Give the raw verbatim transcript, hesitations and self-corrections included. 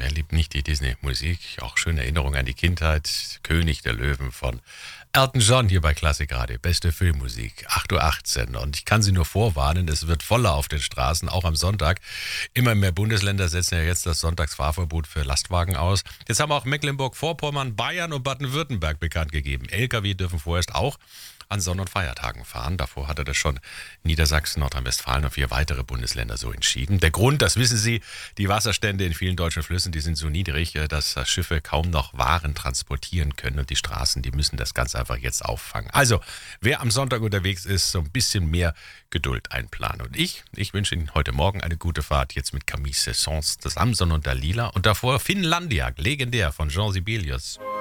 wer liebt nicht die Disney-Musik? Auch schöne Erinnerungen an die Kindheit. König der Löwen von Elton John hier bei Klassikradio. Beste Filmmusik, acht Uhr achtzehn. Und ich kann Sie nur vorwarnen, es wird voller auf den Straßen, auch am Sonntag. Immer mehr Bundesländer setzen ja jetzt das Sonntagsfahrverbot für Lastwagen aus. Jetzt haben auch Mecklenburg-Vorpommern, Bayern und Baden-Württemberg bekannt gegeben. L K W dürfen vorerst auch an Sonn- und Feiertagen fahren. Davor hatte das schon Niedersachsen, Nordrhein-Westfalen und vier weitere Bundesländer so entschieden. Der Grund, das wissen Sie, die Wasserstände in vielen deutschen Flüssen, die sind so niedrig, dass Schiffe kaum noch Waren transportieren können und die Straßen, die müssen das ganz einfach jetzt auffangen. Also, wer am Sonntag unterwegs ist, so ein bisschen mehr Geduld einplanen. Und ich, ich wünsche Ihnen heute Morgen eine gute Fahrt, jetzt mit Camille Saint-Saëns, das Samson und Dalila und davor Finnlandia, legendär von Jean Sibelius.